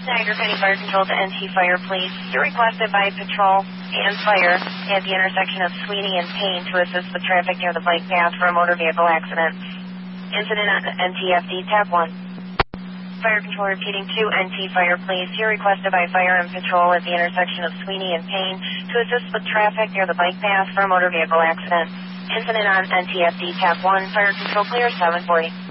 Niagara County Fire Control to NT Fire, please. You're requested by Patrol and Fire at the intersection of Sweeney and Payne to assist with traffic near the bike path for a motor vehicle accident. Incident on NTFD, tab 1. Fire Control repeating to NT Fire, please. You're requested by Fire and Patrol at the intersection of Sweeney and Payne to assist with traffic near the bike path for a motor vehicle accident. Incident on NTFD, tab 1. Fire Control clear, 740.